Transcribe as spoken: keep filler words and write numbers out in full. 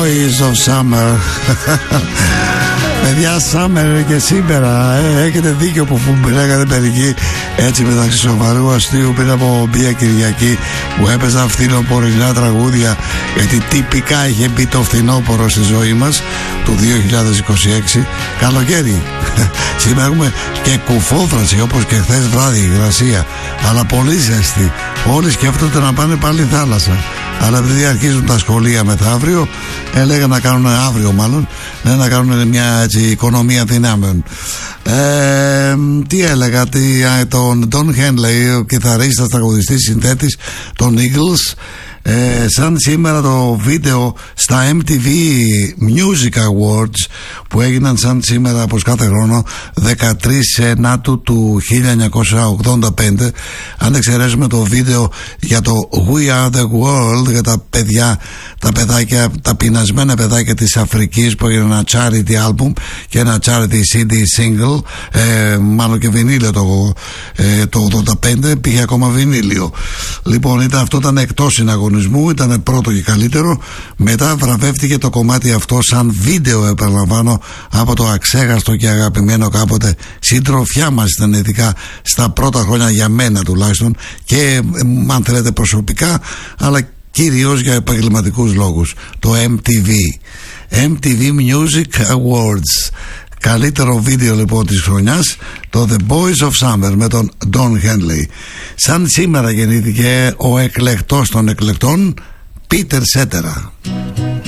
Boys of Summer. Παιδιά, Summer και σήμερα ε, έχετε δίκιο που λέγατε μερικοί έτσι μεταξύ σοβαρού αστείου πριν από μια Κυριακή που έπαιζαν φθινοπορεινά τραγούδια, γιατί τυπικά είχε μπει το φθινόπωρο στη ζωή μας του δύο χιλιάδες είκοσι έξι. Καλοκαίρι. Σήμερα έχουμε και κουφόφραση όπως και χθες βράδυ, υγρασία, αλλά πολύ ζέστη. Όλοι σκέφτονται να πάνε πάλι θάλασσα, αλλά επειδή αρχίζουν τα σχολεία μεθαύριο, έλεγαν να κάνουν αύριο μάλλον, ναι, να κάνουν μια έτσι, οικονομία δυνάμεων. Ε, τι έλεγα, τι, τον Don Henley, ο κιθαρίστας, τραγουδιστής, συνθέτης των Eagles, Ε, σαν σήμερα το βίντεο στα εμ τι βι Music Awards που έγιναν σαν σήμερα όπως κάθε χρόνο δεκατρείς Ενάτου του χίλια εννιακόσια ογδόντα πέντε, αν εξαιρέσουμε το βίντεο για το We Are The World, για τα παιδιά, τα παιδάκια, τα πεινασμένα παιδάκια της Αφρικής, που έγινε ένα charity album και ένα charity σι ντι single, ε, μάλλον και βινίλιο το, ε, το ογδόντα πέντε, πήγε ακόμα βινίλιο. Λοιπόν, ήταν, αυτό ήταν εκτός συναγωνισμού, ήταν πρώτο και καλύτερο. Μετά βραβεύτηκε το κομμάτι αυτό σαν βίντεο, επαναλαμβάνω, από το αξέχαστο και αγαπημένο κάποτε συντροφιά μας, ήταν ειδικά στα πρώτα χρόνια για μένα τουλάχιστον, και αν θέλετε προσωπικά, αλλά κυρίως για επαγγελματικούς λόγους, το εμ τι βι εμ τι βι Music Awards. Καλύτερο βίντεο λοιπόν της χρονιάς, το The Boys of Summer με τον Don Henley. Σαν σήμερα γεννήθηκε ο εκλεκτός των εκλεκτών, Πίτερ Σέτερα.